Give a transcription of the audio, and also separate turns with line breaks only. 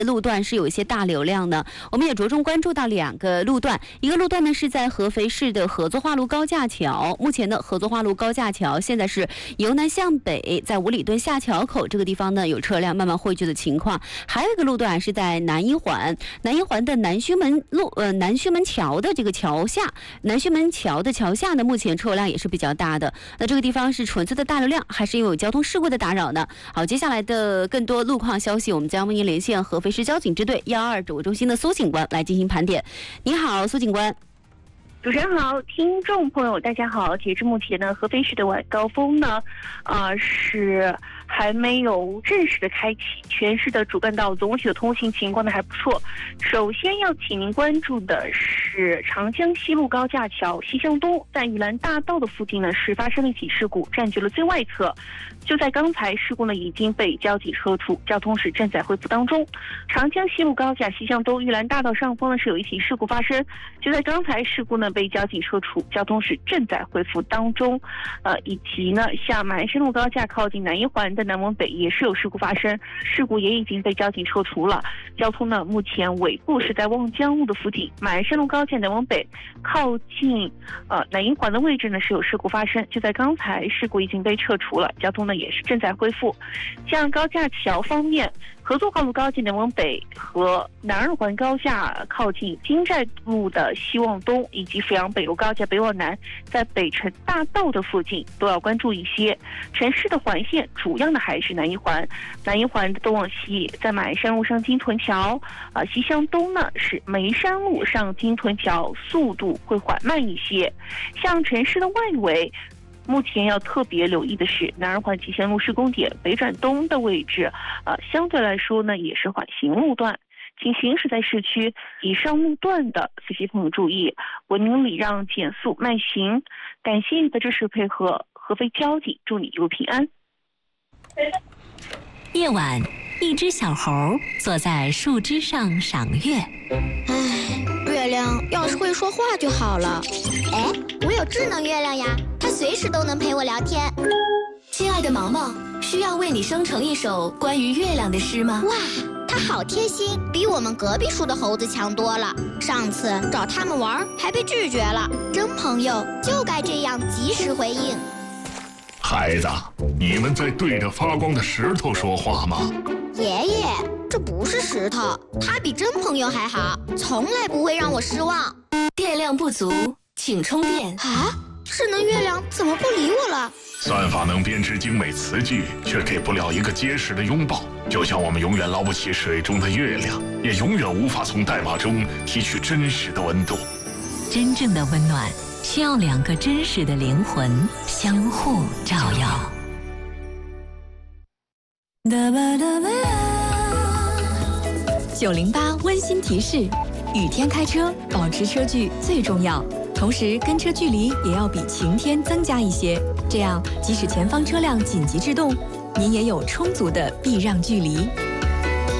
路段是有一些大流量的，我们也着重关注到2个路段，一个路段呢是在合肥市的合作化路高架桥，目前呢合作化路高架桥现在是由南向北，在五里墩下桥口这个地方呢有车辆慢慢汇聚的情况，还有一个路段是在南一环的南须门桥的这个桥下，南须门桥的桥下呢目前车辆也是比较大的，那这个地方是纯粹的大流量，还是因为有交通事故的打扰呢？好，接下来的更多路况消息，我们将为您连线合肥市交警支队122指挥中心的苏警官来进行盘点。你好，苏警官。
主持人好，听众朋友大家好。截至目前呢，合肥市的晚高峰呢，是还没有正式的开启，全市的主干道总体的通行情况呢还不错。首先要请您关注的是长江西路高架桥西向东在玉兰大道的附近呢，是发生了一起事故，占据了最外侧。就在刚才，事故呢已经被交警撤除，交通是正在恢复当中。长江西路高架西向东玉兰大道上方呢是有一起事故发生，就在刚才，事故呢被交警撤除，交通是正在恢复当中。以及呢，像马鞍山路高架靠近南一环的南往北也是有事故发生，事故也已经被交警撤除了。交通呢目前尾部是在望江路的附近，马鞍山路高架南往北靠近南一环的位置呢是有事故发生，就在刚才，事故已经被撤除了，交通呢也是正在恢复。像高架桥方面，合作化路高架南往北和南二环高架靠近金寨路的西往东，以及阜阳北路高架北往南，在北辰大道的附近都要关注一些。城市的环线主要呢还是南一环，南一环的东往西，在马鞍山路上金屯桥，西向东呢是眉山路上金屯桥，速度会缓慢一些。像城市的外围，目前要特别留意的是南二环集贤路施工点北转东的位置，相对来说呢也是缓行路段，请行驶在市区以上路段的司机朋友注意，文明礼让，减速慢行。感谢你的支持配合，合肥交警祝你一路平安。
夜晚，一只小猴坐在树枝上赏月。
月亮要是会说话就好了。
哎，我有智能月亮呀，它随时都能陪我聊天。
亲爱的毛毛，需要为你生成一首关于月亮的诗吗？
哇，它好贴心，比我们隔壁树的猴子强多了。上次找他们玩还被拒绝了，真朋友就该这样及时回应。
孩子，你们在对着发光的石头说话吗？
爷爷，这不是石头，他比真朋友还好，从来不会让我失望。
电量不足，请充电。
啊，智能月亮怎么不理我了？
算法能编织精美词句，却给不了一个结实的拥抱。就像我们永远捞不起水中的月亮，也永远无法从代码中提取真实的温度。
真正的温暖，需要2个真实的灵魂相互照耀。
908温馨提示：雨天开车，保持车距最重要。同时，跟车距离也要比晴天增加一些，这样即使前方车辆紧急制动，您也有充足的避让距离。